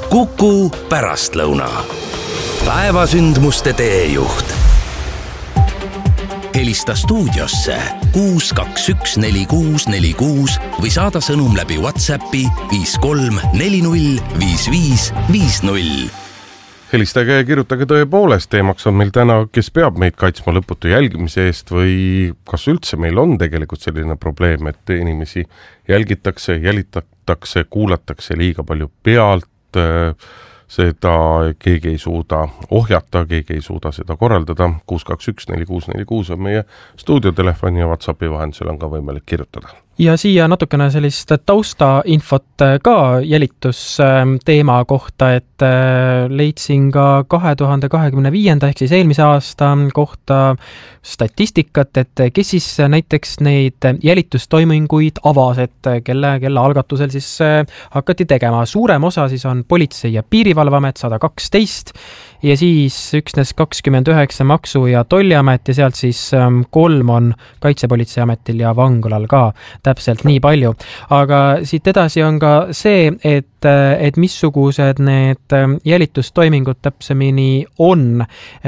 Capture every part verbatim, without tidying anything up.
Kuku pärastlõuna. Päevasündmuste teejuht. Helista stuudiosse kuus kaks üks neli kuus neli kuus või saada sõnum läbi WhatsAppi viis kolm neli null viis viis viis null. Helistage ja kirjutage tõepoolest. Teemaks on meil täna, kes peab meid kaitsma lõputu jälgimise eest või kas üldse meil on tegelikult selline probleem, et inimesi jälgitakse, jälitatakse, kuulatakse liiga palju pealt, seda keegi ei suuda ohjata, keegi ei suuda seda korraldada. kuus kaks üks neli kuus neli kuus on meie stuudiotelefoni ja WhatsAppi vahendusel on ka võimalik kirjutada. Ja siia natukene sellist taustainfot ka jälitusteema kohta, et leidsin ka kahe tuhande kahekümne viienda ehk siis eelmise aasta kohta statistikat, et kes siis näiteks neid jälitustoiminguid avas, et kelle, kelle algatusel siis hakati tegema. Suurem osa siis on Politsei- ja Piirivalveamet sada kaksteist ja siis üksnes kakskümmend üheksa Maksu- ja Tolliamet ja sealt siis kolm on Kaitsepolitseiametil ja Vanglal ka. Täpselt nii palju. Aga siit edasi on ka see, et, et missugused need jälitustoimingud täpsemini on,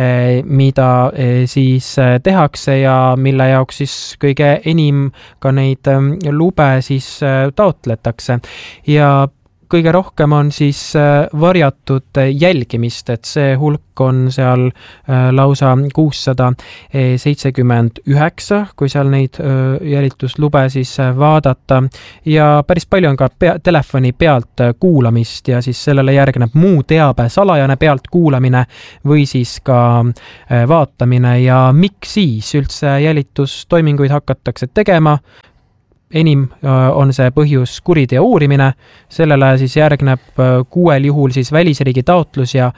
mida siis tehakse ja mille jaoks siis kõige enim ka neid lube siis taotletakse. Ja kõige rohkem on siis varjatud jälgimist, et see hulk on seal lausa kuussada seitsekümmend üheksa, kui seal neid jälituslube siis vaadata. Ja päris palju on ka pea, telefoni pealt kuulamist ja siis sellele järgneb muu teabe salajane pealt kuulamine või siis ka vaatamine. Ja miks siis üldse jälitustoiminguid hakatakse tegema? Enim on see põhjus kuriteo uurimine, sellele siis järgneb kuuel juhul siis välisriigi taotlus ja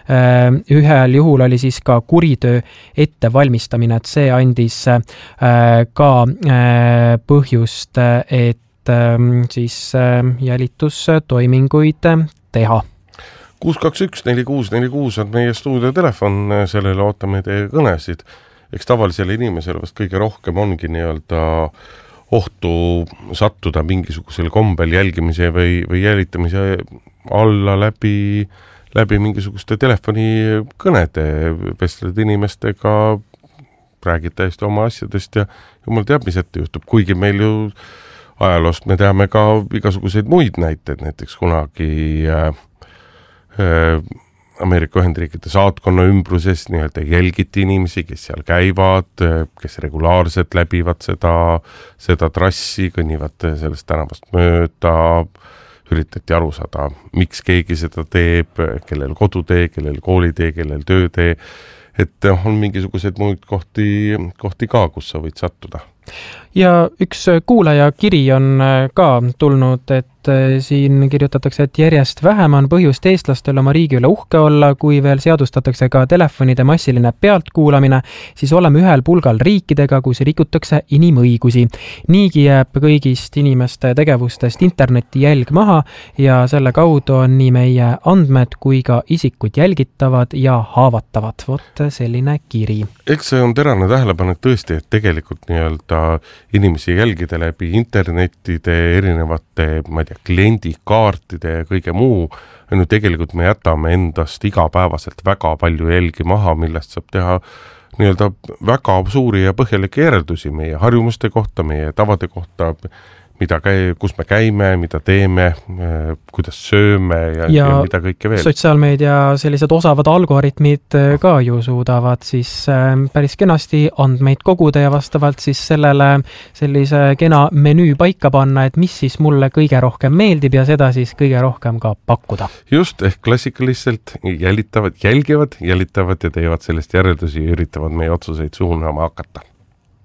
ühel juhul oli siis ka kuritöö ettevalmistamine, et see andis ka põhjust, et siis jälitustoiminguid teha. kuus kaks üks neli kuus neli kuus on meie stuudiotelefon, sellele ootame teie kõnesid. Eks tavalisele inimesele vast kõige rohkem ongi nii-öelda ohtu sattuda mingisugusel kombel jälgimise või, või jälitamise alla läbi, läbi mingisuguste telefonikõnede, vestled inimestega, räägid täiesti oma asjadest ja jumal teab, mis ette juhtub. Kuigi meil ju ajaloost me teame ka igasuguseid muid näiteid, näiteks kunagi äh, äh, Ameerika Ühendriikide saatkonna ümbruses nii-öelda jälgiti inimesi, kes seal käivad, kes regulaarselt läbivad seda, seda trassi, kõnnivad sellest tänavast mööda, üritati aru saada, miks keegi seda teeb, kellel kodutee, kellel koolitee, kellel töötee, et on mingisugused muid kohti, kohti ka, kus sa võid sattuda. Ja üks kuulaja kiri on ka tulnud, et siin kirjutatakse, et järjest vähem on põhjust eestlastel oma riigi üle uhke olla, kui veel seadustatakse ka telefonide massiline pealtkuulamine, siis oleme ühel pulgal riikidega, kus rikutakse inimõigusi. Niigi jääb kõigist inimeste tegevustest interneti jälg maha ja selle kaudu on nii meie andmed kui ka isikud jälgitavad ja haavatavad. Vot selline kiri. Eks see on terane tähelepanek tõesti, et tegelikult nii-öelda inimesi jälgida läbi internetide, erinevate, ma ei tea, kliendikaartide ja kõige muu, on ju tegelikult me jätame endast igapäevaselt väga palju jälgi maha, millest saab teha nii-öelda väga suuri ja põhjalikke järeldusi meie harjumuste kohta, meie tavade kohta, mida käi, kus me käime, mida teeme, kuidas sööme ja, ja, ja mida kõike veel. Sotsiaalmeedia sellised osavad algoritmid ka ju suudavad siis päris kenasti andmeid koguda ja vastavalt siis sellele sellise kena menüü paika panna, et mis siis mulle kõige rohkem meeldib ja seda siis kõige rohkem ka pakkuda. Just, ehk klassikaliselt jälitavad, jälgivad, jälitavad ja teevad sellest järeldusi ja üritavad meie otsuseid suunama hakata.